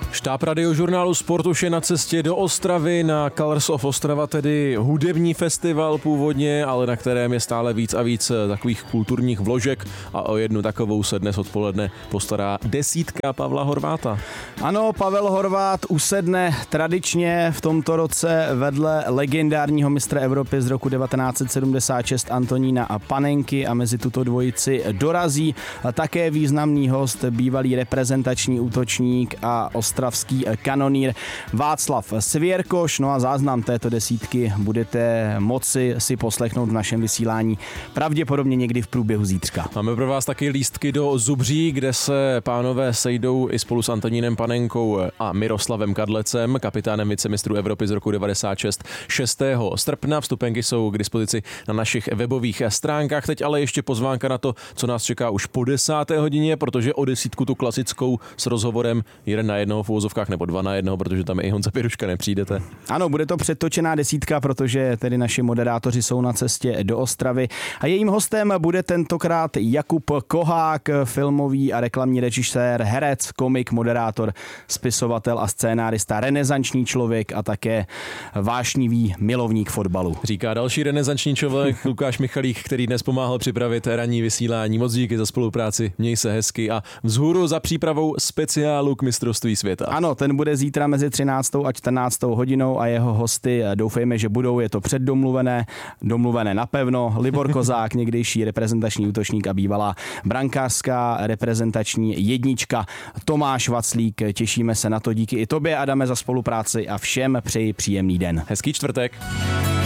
Štáb Radiožurnálu Sport už je na cestě do Ostravy na Colors of Ostrava, tedy hudební festival původně, ale na kterém je stále víc a víc takových kulturních vložek a o jednu takovou se dnes odpoledne postará desítka Pavla Horváta. Ano, Pavel Horvát usedne tradičně v tomto roce vedle legendárního mistra Evropy z roku 1976 Antonína Panenky a mezi tuto dvojici dorazí také významný host, bývalý reprezentační útočník a ostravský kanonýr Václav Svěrkoš. No a záznam této desítky budete moci si poslechnout v našem vysílání pravděpodobně někdy v průběhu zítřka. Máme pro vás taky lístky do Zubří, kde se pánové sejdou i spolu s Antonínem Panenkou a Miroslavem Kadlecem, kapitánem vicemistrů Evropy z roku 96 6. srpna. Vstupenky jsou k dispozici na našich webových stránkách. Teď ale ještě pozvánka na to, co nás čeká už po 10. hodině, protože o desítku tu klasickou s rozhovorem 1 na 1 v uvozovkách nebo 2 na 1, protože tam je i Honza Pěruška, nepřijdete. Ano, bude to předtočená desítka, protože tedy naši moderátoři jsou na cestě do Ostravy a jejím hostem bude tentokrát Jakub Kohák, filmový a reklamní režisér, herec, komik, moderátor, spisovatel a scénárista, renesanční člověk a také vášnivý milovník fotbalu. Říká další renesanční člověk Lukáš Michalík, který dnes pomáhal připravit ranní vysílání. Moc díky za spolupráci, měj se hezky a vzhůru za přípravou speciálu k mistrovství světa. Ano, ten bude zítra mezi 13. a 14. hodinou a jeho hosty doufejme, že budou, je to předdomluvené, domluvené napevno. Libor Kozák, někdejší reprezentační útočník a bývalá brankářská reprezentační jednička Tomáš Vaclík. Těšíme se na to, díky i tobě, Adame, za spolupráci a všem přeji příjemný den. Hezký čtvrtek.